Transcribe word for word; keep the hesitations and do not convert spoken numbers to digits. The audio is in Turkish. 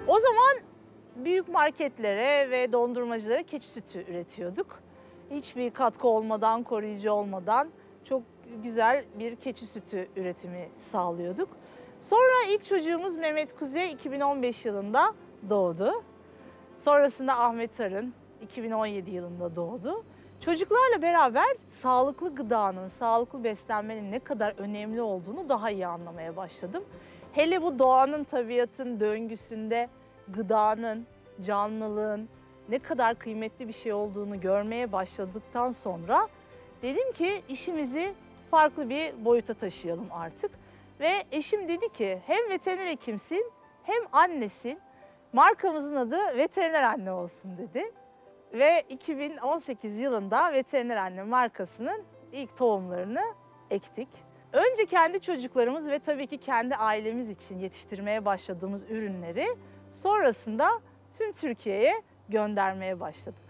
O zaman büyük marketlere ve dondurmacılara keçi sütü üretiyorduk. Hiçbir katkı olmadan, koruyucu olmadan çok güzel bir keçi sütü üretimi sağlıyorduk. Sonra ilk çocuğumuz Mehmet Kuzey iki bin on beş yılında doğdu. Sonrasında Ahmet Arın iki bin on yedi yılında doğdu. Çocuklarla beraber sağlıklı gıdanın, sağlıklı beslenmenin ne kadar önemli olduğunu daha iyi anlamaya başladım. Hele bu doğanın, tabiatın döngüsünde gıdanın, canlılığın ne kadar kıymetli bir şey olduğunu görmeye başladıktan sonra dedim ki işimizi farklı bir boyuta taşıyalım artık. Ve eşim dedi ki hem veteriner hekimsin hem annesin. Markamızın adı Veteriner Anne olsun dedi. Ve iki bin on sekiz yılında Veteriner Anne markasının ilk tohumlarını ektik. Önce kendi çocuklarımız ve tabii ki kendi ailemiz için yetiştirmeye başladığımız ürünleri sonrasında tüm Türkiye'ye göndermeye başladık.